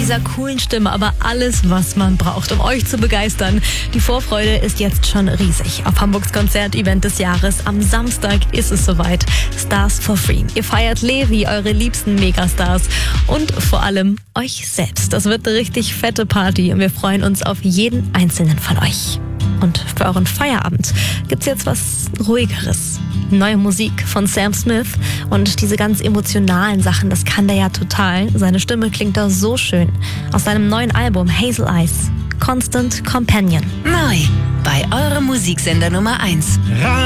dieser coolen Stimme, aber alles, was man braucht, um euch zu begeistern. Die Vorfreude ist jetzt schon riesig. Auf Hamburgs Konzertevent des Jahres am Samstag ist es soweit. Stars for Free. Ihr feiert Levi, eure liebsten Megastars und vor allem euch selbst. Das wird eine richtig fette Party und wir freuen uns auf jeden einzelnen von euch. Und für euren Feierabend gibt's jetzt was Ruhigeres. Neue Musik von Sam Smith und diese ganz emotionalen Sachen, das kann der ja total. Seine Stimme klingt da so schön. Aus seinem neuen Album Hazel Eyes, Constant Companion. Neu bei eurem Musiksender Nummer 1.